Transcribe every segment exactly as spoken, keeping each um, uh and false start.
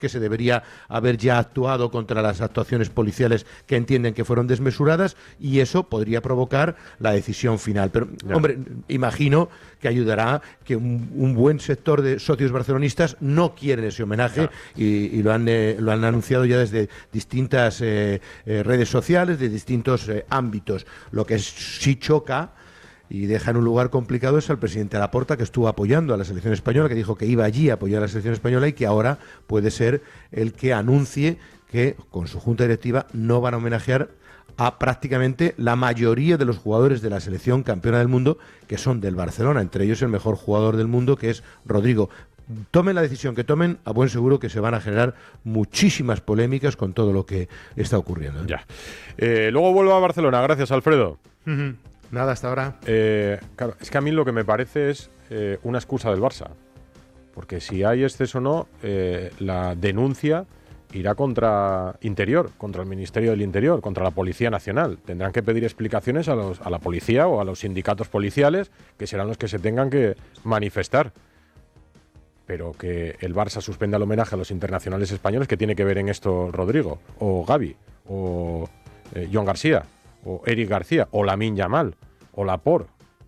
que se debería haber ya actuado contra las actuaciones policiales que entienden que fueron desmesuradas, y eso podría provocar la decisión final. Pero, ya. hombre, imagino que ayudará que un, un buen sector de socios barcelonistas no quieren ese homenaje y, y lo han eh, lo han anunciado ya desde distintas eh, eh, redes sociales, de distintos eh, ámbitos. Lo que sí choca y deja en un lugar complicado es al presidente Laporta, que estuvo apoyando a la selección española, que dijo que iba allí a apoyar a la selección española y que ahora puede ser el que anuncie que con su junta directiva no van a homenajear a prácticamente la mayoría de los jugadores de la selección campeona del mundo, que son del Barcelona, entre ellos el mejor jugador del mundo, que es Rodrigo. Tomen la decisión que tomen, a buen seguro que se van a generar muchísimas polémicas con todo lo que está ocurriendo. Ya. Eh, luego vuelvo a Barcelona. Gracias, Alfredo. Uh-huh. Nada, hasta ahora. Eh, claro, es que a mí lo que me parece es eh, una excusa del Barça. Porque si hay exceso o no, eh, la denuncia irá contra Interior, contra el Ministerio del Interior, contra la Policía Nacional. Tendrán que pedir explicaciones a, los, a la policía o a los sindicatos policiales, que serán los que se tengan que manifestar. Pero que el Barça suspenda el homenaje a los internacionales españoles, ¿qué tiene que ver en esto Rodrigo? O Gavi, o eh, Joan García, o Eric García, o Lamine Yamal, o Laporte.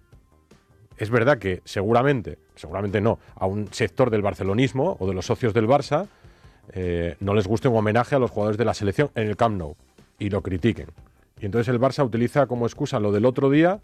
Es verdad que seguramente, seguramente no, a un sector del barcelonismo o de los socios del Barça eh, no les guste un homenaje a los jugadores de la selección en el Camp Nou y lo critiquen. Y entonces el Barça utiliza como excusa lo del otro día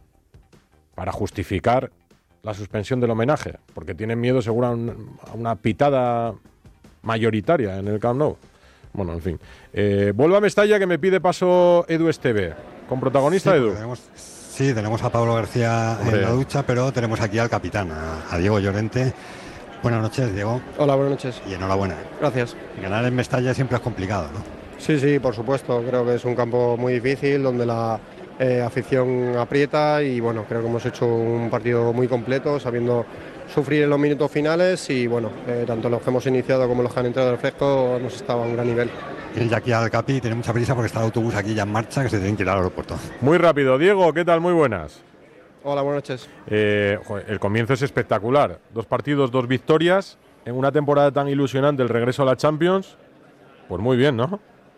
para justificar la suspensión del homenaje, porque tienen miedo seguro a, un, a una pitada mayoritaria en el Camp Nou. Bueno, en fin. Eh, vuelvo a Mestalla, que me pide paso Edu Esteve. ¿Con protagonista, sí, Edu? Tenemos, sí, tenemos a Pablo García Hombre. en la ducha, pero tenemos aquí al capitán, a, a Diego Llorente. Buenas noches, Diego. Hola, buenas noches. Y enhorabuena. Gracias. Ganar en Mestalla siempre es complicado, ¿no? Sí, sí, por supuesto. Creo que es un campo muy difícil, donde la eh, afición aprieta y bueno, creo que hemos hecho un partido muy completo, sabiendo sufrir en los minutos finales y bueno, eh, tanto los que hemos iniciado como los que han entrado del fresco hemos estado a un gran nivel. Y ya aquí al Capi tiene mucha prisa porque está el autobús aquí ya en marcha, que se tienen que ir al aeropuerto. Muy rápido. Diego, ¿qué tal? Muy buenas. Hola, buenas noches. Eh, joder, el comienzo es espectacular. Dos partidos, dos victorias. En una temporada tan ilusionante, el regreso a la Champions. Pues muy bien, ¿no?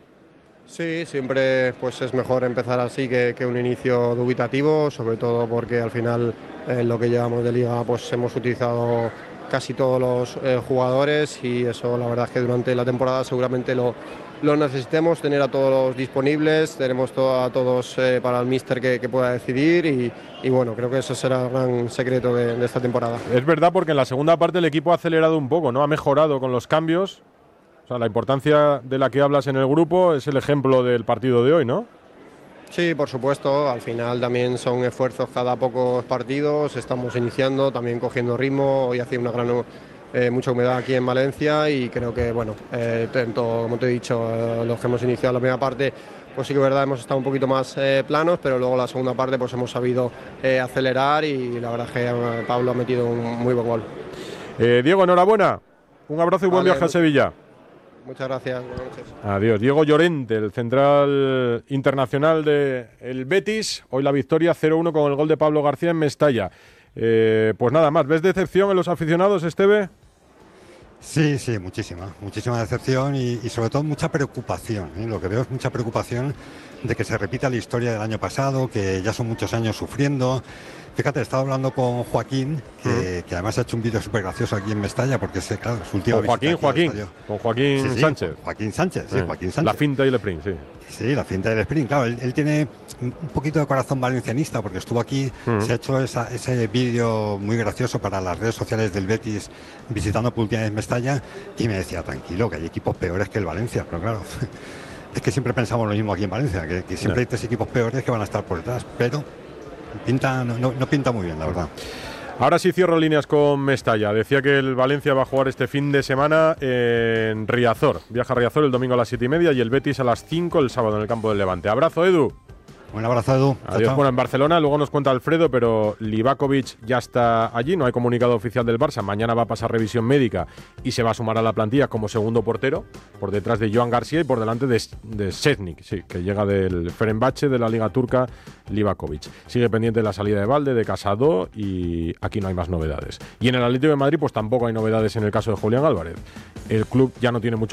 Sí, siempre pues es mejor empezar así que, que un inicio dubitativo, sobre todo porque al final en eh, lo que llevamos de liga pues hemos utilizado casi todos los eh, jugadores y eso la verdad es que durante la temporada seguramente lo, lo necesitemos, tener a todos disponibles, tenemos todo, a todos eh, para el míster que, que pueda decidir y, y bueno, creo que eso será el gran secreto de, de esta temporada. Es verdad, porque en la segunda parte el equipo ha acelerado un poco, ¿no? Ha mejorado con los cambios. O sea, la importancia de la que hablas en el grupo es el ejemplo del partido de hoy, ¿no? Sí, por supuesto. Al final también son esfuerzos cada pocos partidos. Estamos iniciando, también cogiendo ritmo. Hoy hacía una gran, eh, mucha humedad aquí en Valencia y creo que, bueno, eh, tanto, como te he dicho, eh, los que hemos iniciado la primera parte, pues sí que es verdad, hemos estado un poquito más eh, planos, pero luego la segunda parte pues hemos sabido eh, acelerar y la verdad es que eh, Pablo ha metido un muy buen gol. Eh, Diego, enhorabuena. Un abrazo y buen vale, viaje a Sevilla. Muchas gracias, buenas noches. Adiós. Diego Llorente, el central internacional del Betis. Hoy la victoria cero uno con el gol de Pablo García en Mestalla. Eh, pues nada más, ¿ves decepción en los aficionados, Esteve? Sí, sí, muchísima, muchísima decepción y, y sobre todo mucha preocupación, ¿eh? Lo que veo es mucha preocupación de que se repita la historia del año pasado, que ya son muchos años sufriendo. Fíjate, estaba hablando con Joaquín, que, mm. que además ha hecho un vídeo súper gracioso aquí en Mestalla, porque es, claro, su última visita. Joaquín, Joaquín, con Joaquín sí, sí, Sánchez. Joaquín Sánchez, sí, eh, Joaquín Sánchez. La finta y el sprint, sí. Sí, la finta y el sprint, claro, él, él tiene un poquito de corazón valencianista, porque estuvo aquí, mm. se ha hecho esa, ese vídeo muy gracioso para las redes sociales del Betis, visitando por última vez Mestalla, y me decía, tranquilo, que hay equipos peores que el Valencia, pero claro... Es que siempre pensamos lo mismo aquí en Valencia, que, que siempre no. hay tres equipos peores que van a estar por detrás, pero pinta, no, no, no pinta muy bien, la verdad. Ahora sí cierro líneas con Mestalla. Decía que el Valencia va a jugar este fin de semana en Riazor. Viaja a Riazor el domingo a las siete y media y el Betis a las cinco el sábado en el campo del Levante. Abrazo, Edu. Un abrazo, Edu. Adiós. Chao, chao. Bueno, en Barcelona, luego nos cuenta Alfredo, pero Livakovic ya está allí, no hay comunicado oficial del Barça. Mañana va a pasar revisión médica y se va a sumar a la plantilla como segundo portero, por detrás de Joan García y por delante de, de Šećnik, sí, que llega del Fenerbahce de la Liga Turca, Livakovic. Sigue pendiente la salida de Valde, de Casado y aquí no hay más novedades. Y en el Atlético de Madrid, pues tampoco hay novedades en el caso de Julián Álvarez. El club ya no tiene mucho